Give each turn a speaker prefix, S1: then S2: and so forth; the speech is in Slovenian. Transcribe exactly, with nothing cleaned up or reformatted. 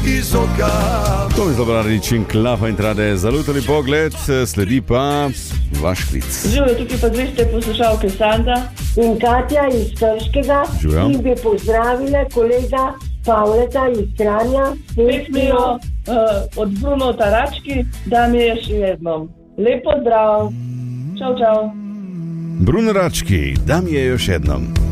S1: iz oka.
S2: To je Zabranič in Klapa in Trade. Zalutali pogled, sledi pa vaš klic.
S3: Živijo, tukaj pa dve ste poslušalke Sanda
S4: in Katja iz Krškega.
S2: Živijo.
S4: In bi pozdravile kolega Pavleta iz Kranja.
S3: pesmijo uh, od Bruno Tarački, da mi je še jednom. Lep pozdrav. Čau, čau.
S2: Bruno Rački, da mi je još jednom.